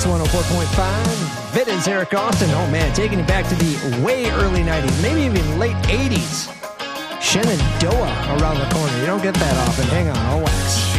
104.5. It is Eric Austin. Oh, man, taking you back to the way early 90s, maybe even late 80s. Shenandoah around the corner. You don't get that often. Hang on, I'll wax.